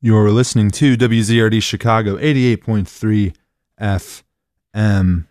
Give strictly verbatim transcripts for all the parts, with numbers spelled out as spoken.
You're listening to W Z R D Chicago eighty-eight point three F M.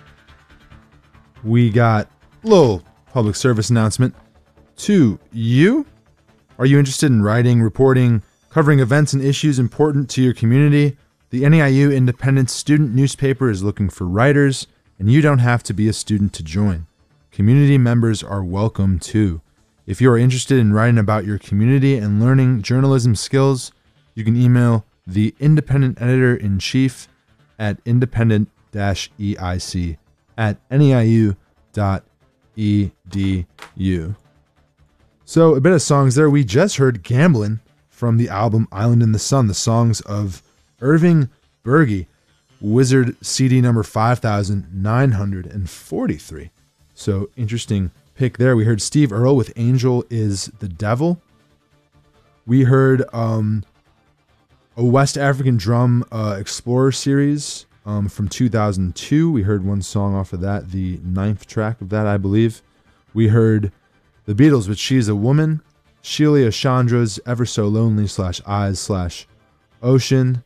We got a little public service announcement to you. Are you interested in writing, reporting, covering events and issues important to your community? The N E I U Independent Student Newspaper is looking for writers, and you don't have to be a student to join. Community members are welcome too. If you are interested in writing about your community and learning journalism skills, you can email the Independent Editor-in-Chief at independent-eic at N E I U dot E D U. So a bit of songs there. We just heard Gamblin' from the album Island in the Sun, the songs of Irving Berge, Wizard C D number five thousand nine hundred forty-three. So interesting pick there. We heard Steve Earle with Angel is the Devil. We heard um, a West African Drum uh, Explorer series um, from two thousand two. We heard one song off of that, the ninth track of that, I believe. We heard the Beatles with She's a Woman, Sheila Chandra's Ever So Lonely slash Eyes slash Ocean.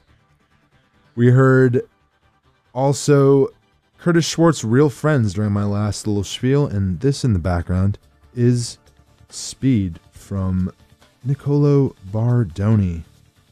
We heard also Curtis Schwartz, Real Friends, during my last little spiel, and this in the background is Speed from Niccolo Bardoni.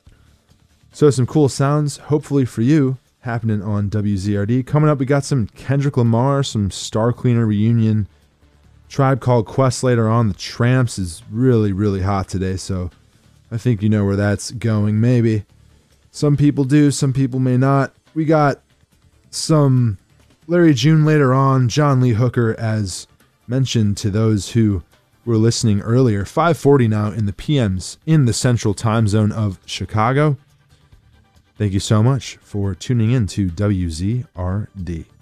So some cool sounds, hopefully for you, happening on W Z R D. Coming up, we got some Kendrick Lamar, some Star Cleaner reunion, Tribe Called Quest later on. The Tramps is really, really hot today, so I think you know where that's going, maybe. Some people do, some people may not. We got some Larry June later on, John Lee Hooker, as mentioned to those who were listening earlier. five forty now in the P Ms in the central time zone of Chicago. Thank you so much for tuning in to W Z R D.